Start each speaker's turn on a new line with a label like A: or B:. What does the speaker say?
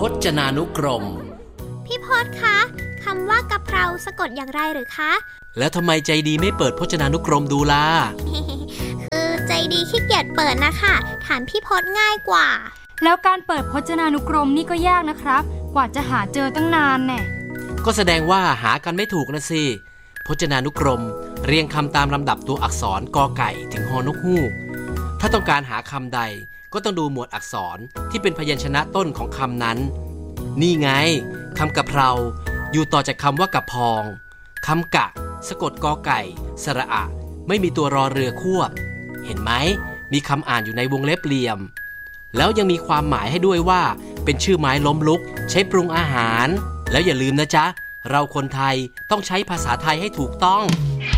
A: จนานุกรม
B: พี่พศคะคำว่ากะเพราสะกดอย่างไรหรือคะ
A: แล้วทำไมใจดีไม่เปิดพจนานุกรมดูล่ะ
B: คือใจดีขี้เกียจเปิดนะคะถามพี่พศง่ายกว่า
C: แล้วการเปิดพจนานุกรมนี่ก็ยากนะครับกว่าจะหาเจอตั้งนานแน่
A: ก็แสดงว่าหากันไม่ถูกนะสิพจนานุกรมเรียงคำตามลำดับตัวอักษรกอไก่ถึงฮอนกฮูกถ้าต้องการหาคำใดก็ต้องดูหมวดอักษรที่เป็นพยัญชนะต้นของคำนั้นนี่ไงคำกะเพราอยู่ต่อจากคำว่ากะพองคำกะสะกดกอไก่สระอะไม่มีตัวรอเรือควบเห็นไหมมีคำอ่านอยู่ในวงเล็บเหลี่ยมแล้วยังมีความหมายให้ด้วยว่าเป็นชื่อไม้ล้มลุกใช้ปรุงอาหารแล้วอย่าลืมนะจ๊ะเราคนไทยต้องใช้ภาษาไทยให้ถูกต้อง